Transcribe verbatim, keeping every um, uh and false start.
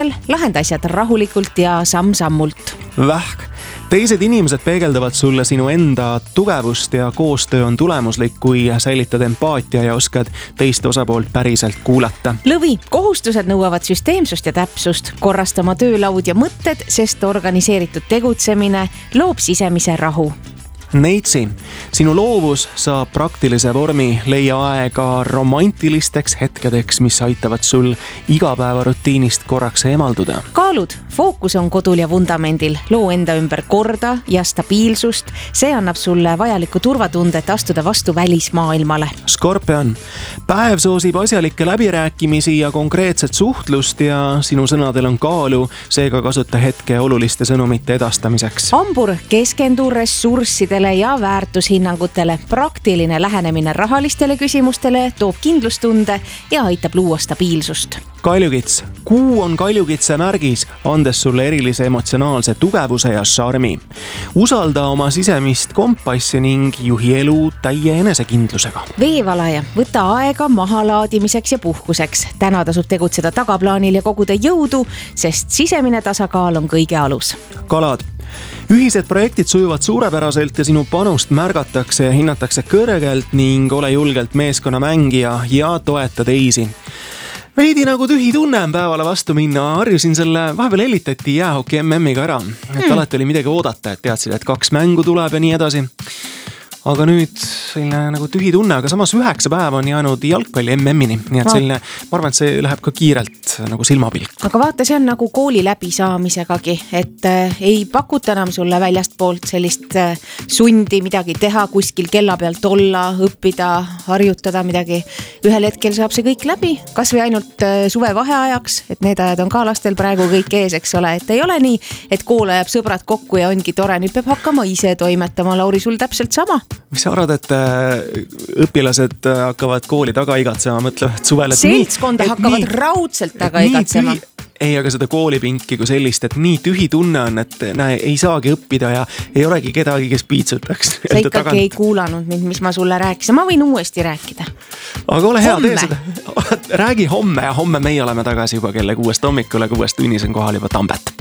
tasemel, lahenda asjad rahulikult ja samm-sammult. Vähk. Teised inimesed peegeldavad sulle sinu enda tugevust ja koostöö on tulemuslik, kui säilitad empaatia ja oskad teist osapoolt päriselt kuulata. Lõvi, kohustused nõuavad süsteemsust ja täpsust, korrasta oma töölaud ja mõtted, sest organiseeritud tegutsemine loob sisemise rahu. Neitsi, sinu loovus saab praktilise vormi, leia aega romantilisteks hetkedeks, mis aitavad sul igapäevarutiinist korraks eemalduda. Kaalud, fookus on kodul ja vundamendil, loo enda ümber korda ja stabiilsust, see annab sulle vajaliku turvatundet astuda vastu välismaailmale. Skorpion, päev soosib asjalikke läbirääkimisi ja konkreetset suhtlust ja sinu sõnadel on kaalu, seega kasuta hetke oluliste sõnumite edastamiseks. Hambur, keskendu ressurssidele ja väärtushinnangutele. Praktiline lähenemine rahalistele küsimustele toob kindlustunde ja aitab luua stabiilsust. Kaljukits, kuu on kaljukitse märgis, andes sulle erilise emotsionaalse tugevuse ja šarmi. Usalda oma sisemist kompassi ning juhi elu täie enesekindlusega. Veevalaja, võta aega mahalaadimiseks ja puhkuseks. Täna tasub tegutseda tagaplaanil ja koguda jõudu, sest sisemine tasakaal on kõige alus. Kalad, ühised projektid sujuvad suurepäraselt ja sinu panust märgatakse ja hinnatakse kõrgelt ning ole julgelt meeskonnamängija ja toeta teisi. Veidi nagu tühi tunne on päevale vastu minna, harjusin selle, vahepeal helitati jäähoki M M-iga ära, et hmm. alati oli midagi oodata, et teadsid, et kaks mängu tuleb ja nii edasi. Aga nüüd selline nagu tühi tunne, aga samas üheksa päeva on jäänud jalgpalli M M-ini, nii et selline, ma arvan, et see läheb ka kiirelt nagu silmapilk. Aga vaata, see on nagu kooli läbisaamisegagi, et äh, ei pakuta enam sulle väljast poolt sellist äh, sundi midagi teha, kuskil kella pealt olla, õppida, harjutada midagi. Ühel hetkel saab see kõik läbi, kas või ainult äh, suve vaheajaks, et need ajad on ka lastel praegu kõik ees, eks ole, et ei ole nii, et kool ajab sõbrad kokku ja ongi tore, nüüd peab hakkama ise toimetama. Lauri, sul täpselt sama. Mis sa arvad, et õpilased hakkavad kooli taga igatsema, mõtlevad suvele, et seltskonda nii, hakkavad nii, raudselt taga igatsema. Ei, aga seda koolipinki kui sellist, et nii tühi tunne on, et näe, ei saagi õppida ja ei olegi kedagi, kes piitsutaks. Sa ikkagi tagant. Ei kuulanud mind, mis ma sulle rääkisin. Ma võin uuesti rääkida. Aga ole hea, homme. tee seda. Räägi homme ja homme meie oleme tagasi juba kelle kuuest hommikule, kuuest tunnis on kohal juba Tambet.